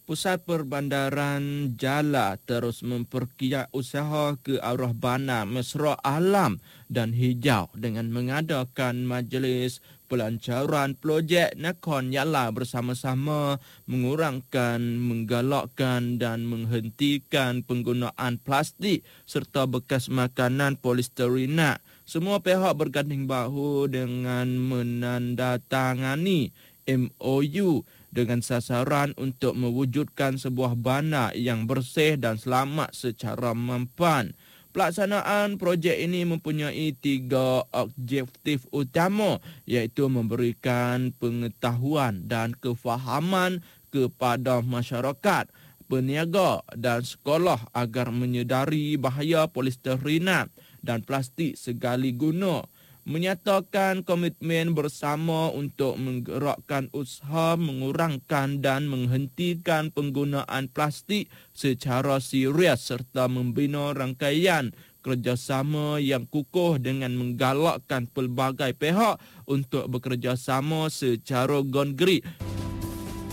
Pusat Perbandaran Jala terus memperkiat usaha ke arah bana mesra alam dan hijau dengan mengadakan majlis pelancaran projek Nakhon Yala bersama-sama mengurangkan, menggalakkan dan menghentikan penggunaan plastik serta bekas makanan polisterina. Semua pihak berganding bahu dengan menandatangani MOU dengan sasaran untuk mewujudkan sebuah bana yang bersih dan selamat secara mampan. Pelaksanaan projek ini mempunyai 3 objektif utama, iaitu memberikan pengetahuan dan kefahaman kepada masyarakat, peniaga dan sekolah agar menyedari bahaya polisterina dan plastik sekali guna. Menyatakan komitmen bersama untuk menggerakkan usaha mengurangkan dan menghentikan penggunaan plastik secara serius serta membina rangkaian kerjasama yang kukuh dengan menggalakkan pelbagai pihak untuk bekerjasama secara konkret.